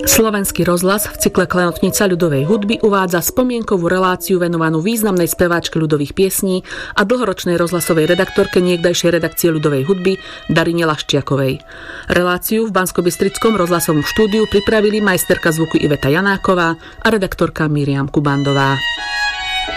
Slovenský rozhlas v cykle Klenotnica ľudovej hudby uvádza spomienkovú reláciu venovanú významnej speváčke ľudových piesní a dlhoročnej rozhlasovej redaktorke niekdajšej redakcie ľudovej hudby Darine Laščiakovej. Reláciu v Banskobystrickom rozhlasovom štúdiu pripravili majsterka zvuku Iveta Janáková a redaktorka Miriam Kubandová.